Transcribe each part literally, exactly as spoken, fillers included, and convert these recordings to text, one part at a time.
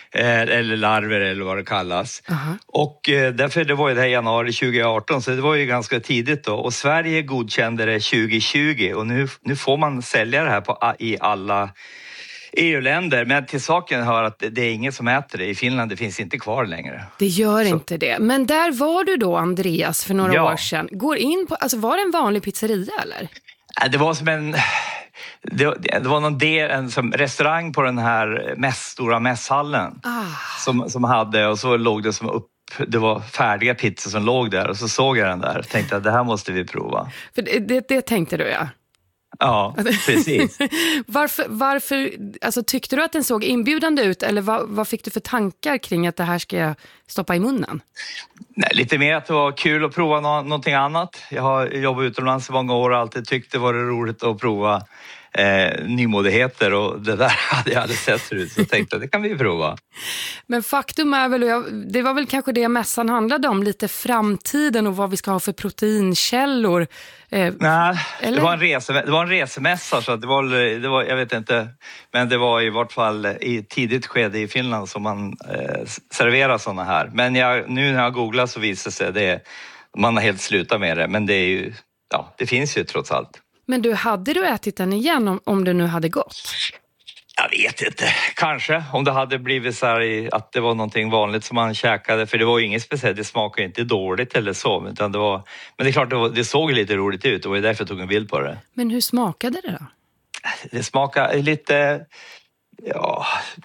Eh, eller larver eller vad det kallas. Uh-huh. Och eh, därför det var ju det här januari tjugo arton, så det var ju ganska tidigt då. Och Sverige godkände det tjugo tjugo och nu, nu får man sälja det här på, i alla E U-länder. Men till saken hör att det är ingen som äter det. I Finland det finns inte kvar längre. Det gör så. Inte det. Men där var du då, Andreas, för några ja. år sedan. Går in på, alltså var det en vanlig pizzeria eller? Det var som en... Det, det var någon del, en som restaurang på den här mäss, stora mässhallen ah. som, som hade, och så låg det som upp, det var färdiga pizzor som låg där och så såg jag den där och tänkte att det här måste vi prova. För det, det, det tänkte du, ja. Ja, precis. varför, varför alltså, tyckte du att den såg inbjudande ut eller vad, vad fick du för tankar kring att det här ska jag stoppa i munnen? Nej, lite mer att det var kul att prova nå- någonting annat. Jag har jobbat utomlands i många år och alltid tyckt det var roligt att prova eh, nymodigheter och det där hade jag aldrig sett förut, så jag tänkte att det kan vi prova. Men faktum är väl, det var väl kanske det mässan handlade om, lite framtiden och vad vi ska ha för proteinkällor. Eh, Nej, det var en rese, det var en resemässa, så det var, det var, jag vet inte, men det var i vart fall i tidigt skede i Finland som man eh, serverar sådana här. Men jag, nu när jag googlar så visar sig det, man har helt slutat med det, men det är ju, ja, det finns ju trots allt. Men du, hade du ätit den igen om, om det nu hade gått? Jag vet inte, kanske. Om det hade blivit så här i, att det var någonting vanligt som man käkade. För det var ju inget speciellt, det smakade inte dåligt eller så. Utan det var, men det är klart, det, var, det såg lite roligt ut och det var därför jag tog en bild på det. Men hur smakade det då? Det smakade lite, ja,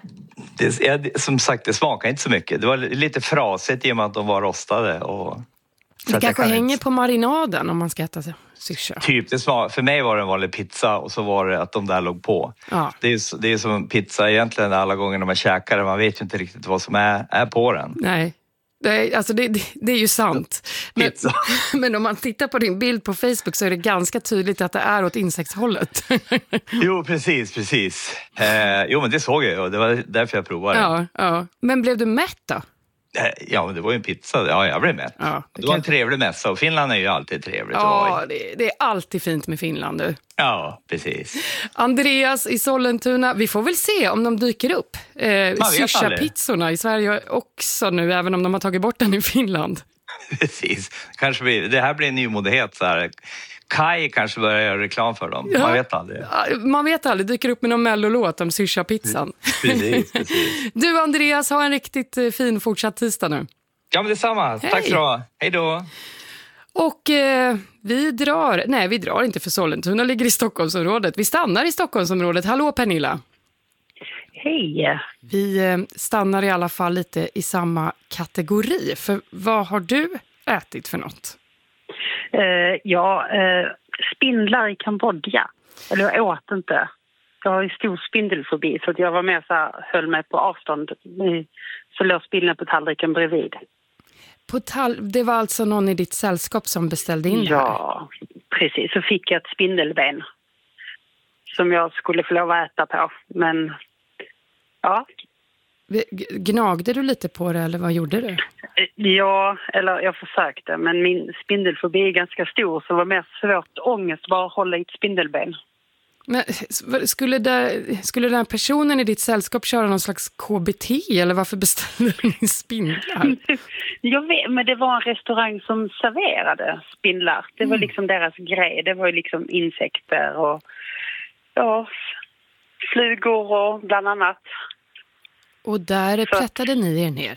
det, som sagt det smakade inte så mycket. Det var lite frasigt i och med att de var rostade. Och, det kanske kan hänger inte... på marinaden om man ska äta syrsa. Typ, det smak, för mig var det en vanlig pizza och så var det att de där låg på. Ja. Det är, det är som pizza egentligen alla gånger när man käkar det. Man vet ju inte riktigt vad som är, är på den. Nej, det är, alltså det, det, det är ju sant. Men, men om man tittar på din bild på Facebook så är det ganska tydligt att det är åt insektshållet. Jo, precis, precis. Eh, jo, men det såg jag och det var därför jag provade. Ja, ja. Men blev du mätt då? Ja, men det var ju en pizza. Ja, jag blev med. Ja, det, det var en trevlig mässa och Finland är ju alltid trevligt. Ja, det, det är alltid fint med Finland, du. Ja, precis. Andreas i Sollentuna, vi får väl se om de dyker upp. Eh, Syrsa-pizzorna i Sverige också nu, även om de har tagit bort den i Finland. Precis. Kanske blir, det här blir en nymodighet så här. Kai kanske börjar göra reklam för dem. Ja. Man vet aldrig. Man vet aldrig. Dyker upp med någon mellolåt om Syrsa-pizzan. Precis, precis. Du Andreas, ha en riktigt fin fortsatt tisdag nu. Ja, men detsamma. Hej. Tack så du. Hej då. Och eh, vi drar, nej vi drar inte för Sollentuna ligger i Stockholmsområdet. Vi stannar i Stockholmsområdet. Hallå Pernilla. Hej. Vi eh, stannar i alla fall lite i samma kategori. För vad har du ätit för något? Uh, ja, uh, spindlar i Kambodja. Eller jag åt inte. Jag har ju stor spindelfobi så att jag var med så här, höll mig på avstånd. Så låg spindeln på tallriken bredvid. På tall- det var alltså någon i ditt sällskap som beställde in det här? Ja, precis. Så fick jag ett spindelben som jag skulle få lov att äta på. Men, ja. Gnagde du lite på det eller vad gjorde du? Ja, eller jag försökte. Men min spindelfobi är ganska stor så det var mer svårt ångest bara att hålla i ett spindelben. Men skulle, där, skulle den här personen i ditt sällskap köra någon slags K B T eller varför beställde du din spindlar? Jag vet, men det var en restaurang som serverade spindlar. Det var liksom deras grej. Det var ju liksom insekter och ja, flugor och bland annat. Och där plättade ni er ner?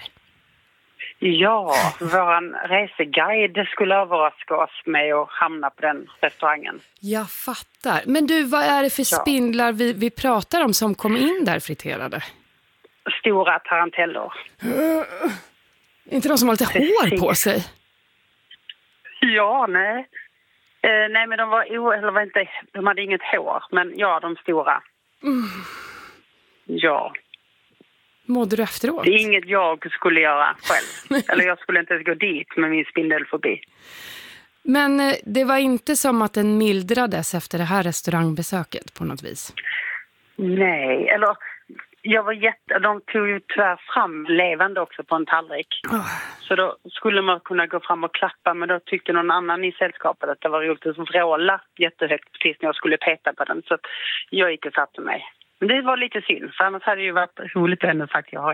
Ja, vår reseguide skulle överraska oss med att hamna på den restaurangen. Jag fattar. Men du, vad är det för spindlar vi, vi pratar om som kom in där friterade? Stora taranteller. Uh, inte de som har lite hår på sig? Ja, nej. Eh, nej, men de var, eller var inte, de hade inget hår, men ja, de stora. Mm. Ja. Mådde du efteråt? Det är inget jag skulle göra själv. Eller jag skulle inte ens gå dit med min spindelfobi. Men det var inte som att den mildrades efter det här restaurangbesöket på något vis? Nej, eller jag var jätte... De tog ju tyvärr fram levande också på en tallrik. Oh. Så då skulle man kunna gå fram och klappa, men då tyckte någon annan i sällskapet att det var roligt att vråla jättehögt precis när jag skulle peta på den. Så jag gick och satte mig. Men det var lite synd, för annars hade det ju varit roligt att ändå sagt jag har